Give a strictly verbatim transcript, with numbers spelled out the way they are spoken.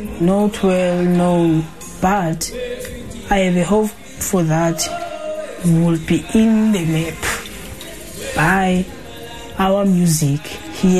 not well known, but I have a hope for that we will be in the map by our music.